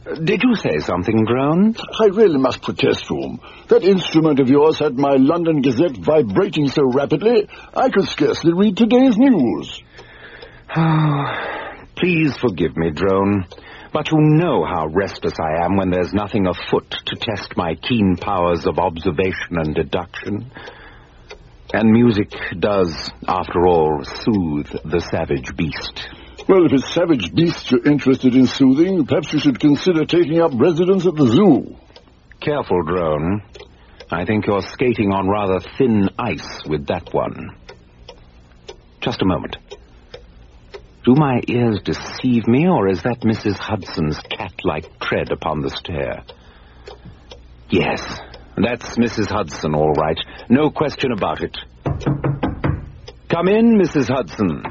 Did you say something, Drone? I really must protest, Holmes. That instrument of yours had my London Gazette vibrating so rapidly, I could scarcely read today's news. Oh, please forgive me, Drone, but you know how restless I am when there's nothing afoot to test my keen powers of observation and deduction. And music does, after all, soothe the savage beast. Well, if it's savage beasts you're interested in soothing, perhaps you should consider taking up residence at the zoo. Careful, Drone. I think you're skating on rather thin ice with that one. Just a moment. Do my ears deceive me, or is that Mrs. Hudson's cat-like tread upon the stair? Yes, that's Mrs. Hudson, all right. No question about it. Come in, Mrs. Hudson.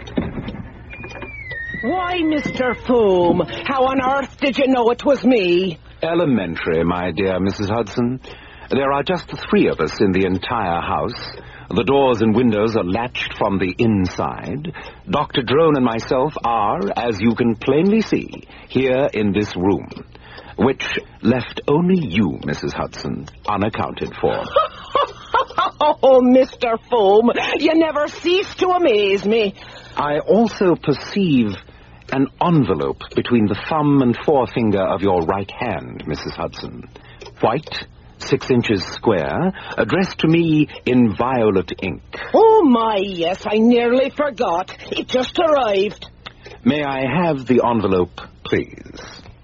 Why, Mr. Foom, how on earth did you know it was me? Elementary, my dear Mrs. Hudson. There are just the three of us in the entire house. The doors and windows are latched from the inside. Dr. Drone and myself are, as you can plainly see, here in this room, which left only you, Mrs. Hudson, unaccounted for. Oh, Mr. Foom, you never cease to amaze me. I also perceive an envelope between the thumb and forefinger of your right hand, Mrs. Hudson. White, 6 inches square, addressed to me in violet ink. Oh, my, yes, I nearly forgot. It just arrived. May I have the envelope, please?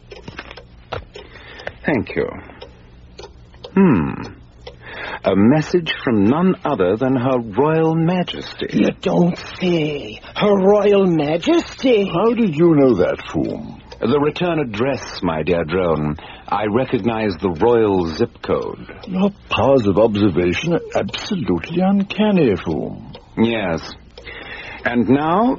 Thank you. A message from none other than Her Royal Majesty. You don't say. Her Royal Majesty? How did you know that, Foom? The return address, my dear Drone. I recognize the royal zip code. Your powers of observation are absolutely uncanny, Foom. Yes. And now...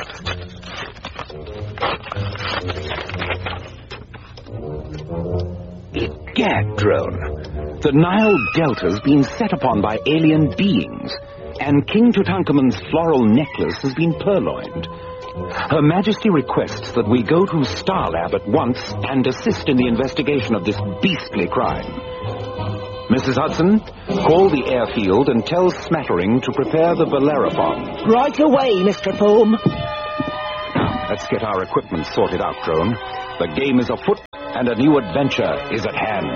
Egad, Drone. The Nile Delta's been set upon by alien beings, and King Tutankhamun's floral necklace has been purloined. Her Majesty requests that we go to Starlab at once and assist in the investigation of this beastly crime. Mrs. Hudson, call the airfield and tell Smattering to prepare the Bellerophon. Right away, Mr. Foom. Now, let's get our equipment sorted out, Drone. The game is afoot, and a new adventure is at hand.